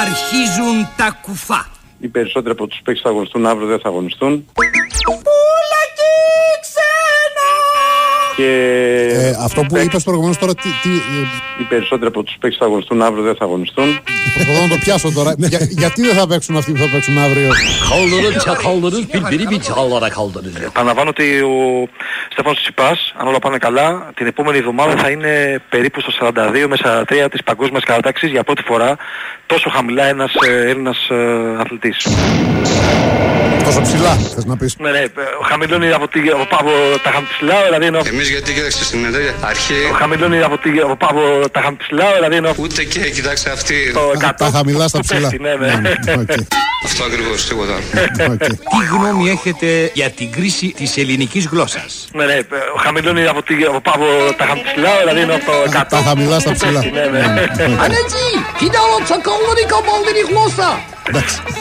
Αρχίζουν τα κουφά. Οι περισσότεροι από τους παίκτες θα αγωνιστούν αύριο, δεν θα αγωνιστούν. Πουλάκι ξένα! Και αυτό που είπες προηγουμένως τώρα οι περισσότεροι από τους παίκτες θα αγωνιστούν αύριο, δεν θα αγωνιστούν. Προσπαθώ να το πιάσω τώρα. Γιατί δεν θα παίξουν αυτοί που θα παίξουν αύριο? Επαναλαμβάνω ότι ο Στέφανος Τσιπάς, αν όλα πάνε καλά, την επόμενη εβδομάδα θα είναι περίπου στο 42 με 43 της παγκόσμιας κατάταξης για πρώτη φορά τόσο χαμηλά ένας Έλληνας αθλητής. Τόσο ψηλά, θες να πεις? Ναι, χαμηλώνει από τα χαμψηλά, δηλαδή ενώ... Εμείς γιατί κοίταξε στην αρχή... Χαμηλώνει από τα χαμψηλά, δηλαδή ενώ... Ούτε και κοιτάξτε αυτή... Τα χαμηλά στα ψηλά. Αυτό ακριβώς, τίποτα. Τι γνώμη έχετε για την κρίση της ελληνικής γλώσσας? Ναι, χαμηλώνει από τα χαμψηλά, δηλαδή ενώ... Τα χαμηλά στα ψηλά. Αν έτσι, κοίτα όλο τσακόλωνη καμπάλδινη γλώσσα! Εντάξει.